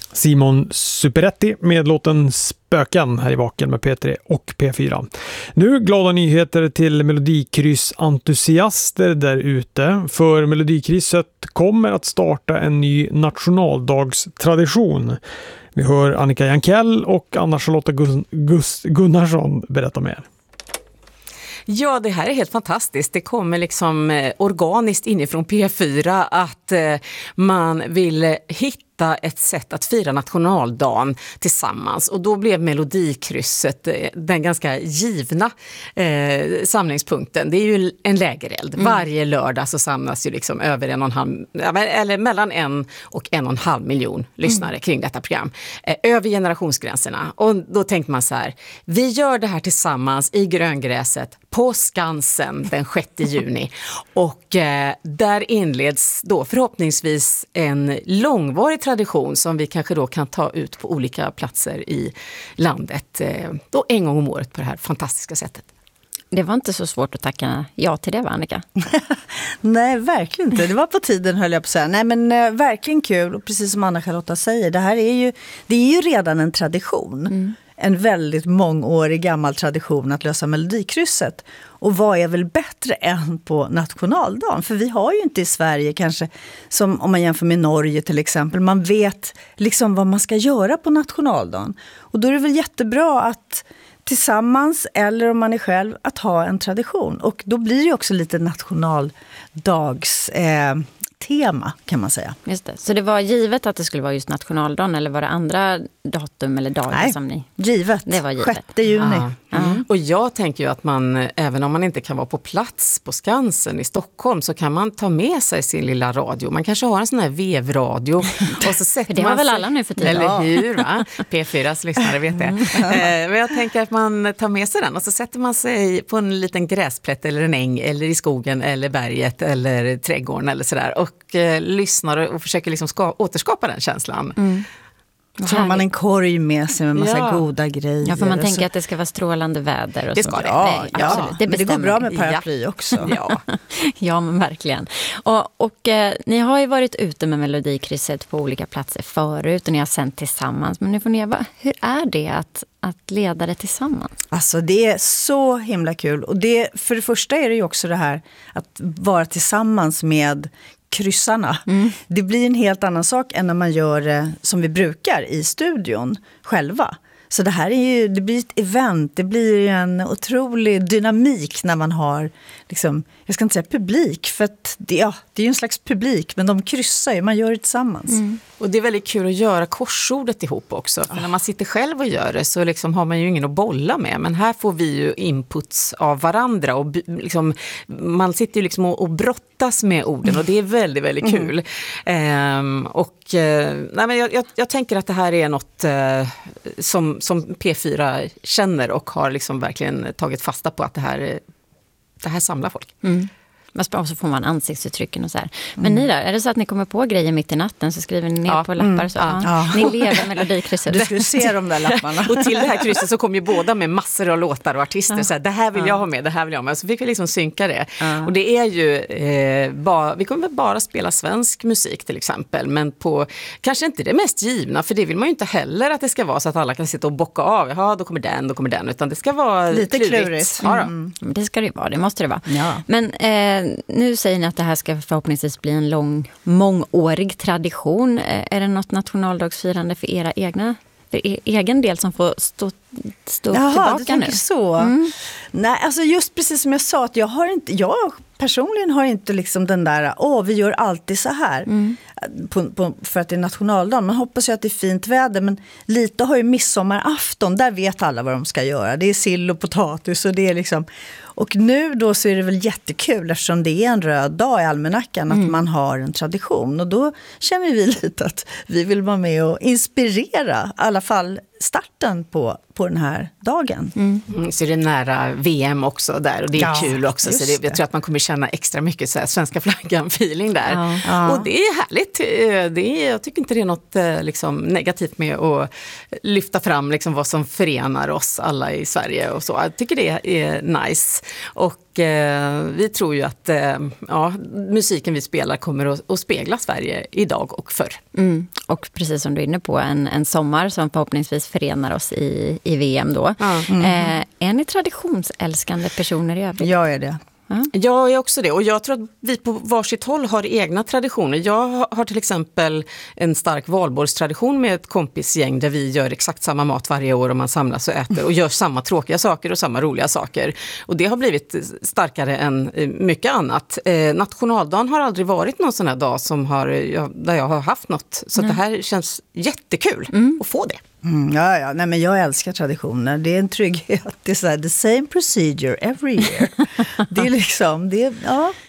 Simon Superetti med låten Spöken här i Vaken med P3 och P4. Nu glada nyheter till Melodikryss-entusiaster där ute. För Melodikrysset kommer att starta en ny nationaldagstradition. Vi hör Annika Jankell och Anna-Charlotta Gunnarsson berätta mer. Ja, det här är helt fantastiskt. Det kommer liksom organiskt inifrån P4 att man vill hitta ett sätt att fira nationaldagen tillsammans. Och då blev Melodikrysset den ganska givna samlingspunkten. Det är ju en lägereld. Varje lördag så samlas ju liksom över 1,5 eller mellan 1 och 1,5 miljon lyssnare kring detta program. Över generationsgränserna. Och då tänkte man så här, vi gör det här tillsammans i gröngräset på Skansen den 6 juni. Och där inleds då förhoppningsvis en långvarig tradition som vi kanske då kan ta ut på olika platser i landet. Då en gång om året på det här fantastiska sättet. Det var inte så svårt att tacka ja till det, va, Annika? Nej, verkligen inte. Det var på tiden, höll jag på att säga. Nej, men verkligen kul. Och precis som Anna-Charlotta säger, det är ju redan en tradition. En väldigt mångårig gammal tradition att lösa Melodikrysset. Och vad är väl bättre än på nationaldagen? För vi har ju inte i Sverige kanske, som om man jämför med Norge till exempel, man vet liksom vad man ska göra på nationaldagen. Och då är det väl jättebra att tillsammans, eller om man är själv, att ha en tradition. Och då blir det ju också lite nationaldags tema, kan man säga. Just det. Så det var givet att det skulle vara just nationaldagen, eller var det andra datum eller dagar som ni... givet. Det var givet. 6 juni. Och jag tänker ju att man, även om man inte kan vara på plats på Skansen i Stockholm, så kan man ta med sig sin lilla radio. Man kanske har en sån här vevradio. Och så sätter det har man väl alla nu för tiden. Eller hur, va? P4s lyssnare vet det. Men jag tänker att man tar med sig den och så sätter man sig på en liten gräsplätt eller en äng eller i skogen eller berget eller trädgården eller sådär och lyssnar och försöker liksom återskapa den känslan. Så har man en korg med sig med massa goda grejer. Ja, för man tänker att det ska vara strålande väder. Och det ska så. det. Ja, Det men det går bra med paraply också. Ja, men verkligen. Och ni har ju varit ute med Melodikrysset på olika platser förut och ni har sänt tillsammans. Men nu får ni hur är det att leda det tillsammans? Alltså det är så himla kul. Och för det första är det ju också det här att vara tillsammans med kryssarna. Det blir en helt annan sak än när man gör det som vi brukar i studion själva. Så det här det blir ett event, det blir en otrolig dynamik när man har, liksom, jag ska inte säga publik, för att det är ju en slags publik, men de kryssar ju, man gör det tillsammans. Och det är väldigt kul att göra korsordet ihop också, för när man sitter själv och gör det så liksom har man ju ingen att bolla med, men här får vi ju inputs av varandra och liksom, man sitter ju liksom och brottas med orden och det är väldigt, väldigt kul. Nej, men jag tänker att det här är något som P4 känner och har liksom verkligen tagit fasta på att det här samlar folk. Och så får man ansiktsuttrycken och så här. Men ni då, är det så att ni kommer på grejer mitt i natten så skriver ni ner på lappar så? Ni lever Melodikrysset. Du skulle se de där lapparna. Och till det här krysset så kom ju båda med massor av låtar och artister. Så här, det här vill jag ha med, det här vill jag ha med. Så fick vi liksom synka det. Och det är ju, vi kommer väl bara spela svensk musik till exempel. Men på, kanske inte det mest givna, för det vill man ju inte heller att det ska vara så att alla kan sitta och bocka av. Ja, då kommer den. Utan det ska vara lite klurigt. Det ska det vara, det måste det vara. Ja. Men nu säger ni att det här ska förhoppningsvis bli en mångårig tradition. Är det något nationaldagsfirande för era egen del som får stå tillbaka nu? Så. Nej, alltså just precis som jag sa, att jag personligen har inte liksom den där, vi gör alltid så här för att det är nationaldagen. Man hoppas ju att det är fint väder, men lite har ju midsommarafton, där vet alla vad de ska göra. Det är sill och potatis och det är liksom, och nu då så är det väl jättekul eftersom det är en röd dag i almanackan att man har en tradition, och då känner vi lite att vi vill vara med och inspirera i alla fall starten på den här dagen. Så det är nära VM också där och det är kul också, så jag tror att man kommer känna extra mycket så här, svenska flaggan-feeling där. Och det är härligt roligt. Jag tycker inte det är något liksom, negativt med att lyfta fram liksom, vad som förenar oss alla i Sverige och så. Jag tycker det är nice. Och vi tror ju att musiken vi spelar kommer att spegla Sverige idag och förr. Och precis som du är inne på, en sommar som förhoppningsvis förenar oss i VM då. Är ni traditionsälskande personer i övrigt? Jag är det. Jag är också det, och jag tror att vi på varsitt håll har egna traditioner. Jag har till exempel en stark valborgstradition med ett kompisgäng där vi gör exakt samma mat varje år och man samlas och äter och gör samma tråkiga saker och samma roliga saker. Och det har blivit starkare än mycket annat. Nationaldagen har aldrig varit någon sån här dag där jag har haft något. Så det här känns jättekul att få det. Nej, men jag älskar traditioner. Det är en trygghet. Det är så här, the same procedure every year. Det är liksom,